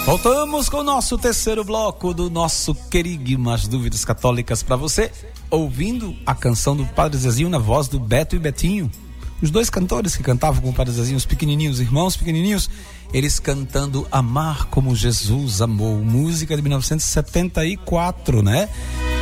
Voltamos com o nosso terceiro bloco do nosso Querigmas Dúvidas Católicas para você, ouvindo a canção do Padre Zezinho na voz do Beto e Betinho. Os dois cantores que cantavam com o Padre Zezinho, os pequenininhos, irmãos pequenininhos, eles cantando Amar Como Jesus Amou, música de 1974, né?